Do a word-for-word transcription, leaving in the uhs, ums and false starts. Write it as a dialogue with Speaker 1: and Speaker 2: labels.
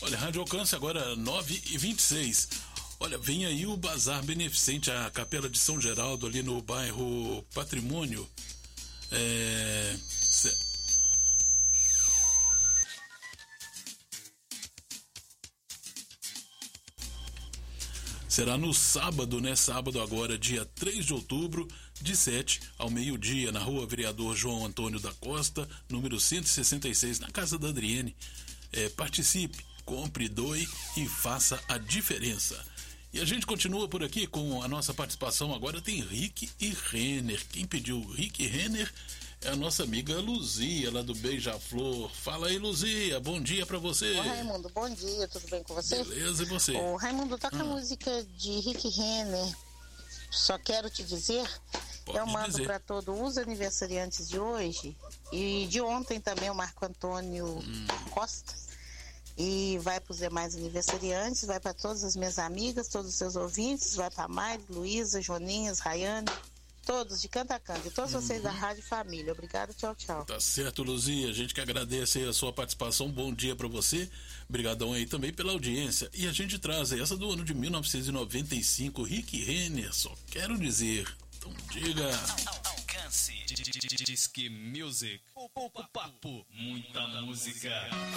Speaker 1: Olha, Rádio Alcance agora nove e vinte e seis. Olha, vem aí o bazar beneficente à Capela de São Geraldo, ali no bairro Patrimônio. É... Será no sábado, né? Sábado agora, dia três de outubro, de sete ao meio-dia, na rua Vereador João Antônio da Costa, número cento e sessenta e seis, na casa da Adriene. É, participe, compre, doe e faça a diferença. E a gente continua por aqui com a nossa participação. Agora tem Rick e Renner. Quem pediu Rick e Renner é a nossa amiga Luzia, lá do Beija-Flor. Fala aí, Luzia, bom dia pra você.
Speaker 2: Ô Raimundo, bom dia, tudo bem com você?
Speaker 1: Beleza, e você?
Speaker 2: Ô Raimundo, toca
Speaker 1: hum.
Speaker 2: a música de Rick Renner, Só Quero Te Dizer.
Speaker 1: Pode
Speaker 2: Eu mando
Speaker 1: dizer.
Speaker 2: para todos os aniversariantes de hoje e de ontem também, o Marco Antônio hum. Costa. E vai para os demais aniversariantes, vai para todas as minhas amigas, todos os seus ouvintes, vai para Mari, Luísa, Joninhas, Rayane, todos de canto a canto, e todos uhum. vocês da Rádio Família. Obrigado, tchau, tchau.
Speaker 1: Tá certo, Luzia, a gente que agradece aí a sua participação, bom dia para você, brigadão aí também pela audiência. E a gente traz aí essa do ano de mil novecentos e noventa e cinco, Rick Renner, Só Quero Dizer. Então diga...
Speaker 3: Alcance, Disque Music, o papo, muita música.